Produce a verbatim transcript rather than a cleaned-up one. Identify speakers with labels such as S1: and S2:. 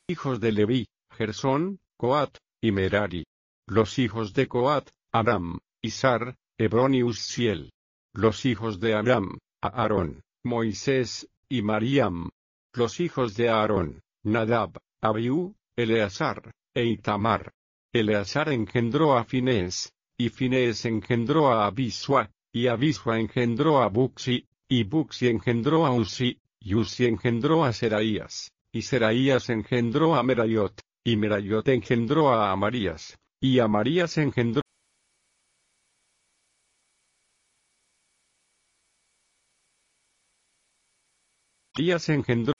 S1: hijos de Leví, Gersón, Coat, y Merari. Los hijos de Coat, Aram, Isar, Hebrón y Uzziel. Los hijos de Aram, Aarón, Moisés, y Mariam. Los hijos de Aarón, Nadab, Abiú, Eleazar, e Itamar. Eleazar engendró a Finés, y Finés engendró a Abisua, y Abisua engendró a Buxi, y Buxi engendró a Uzi, y Uzi engendró a Seraías, y Seraías engendró a Merayot, y Merayot engendró a Amarías, y Amarías engendró Amarías engendró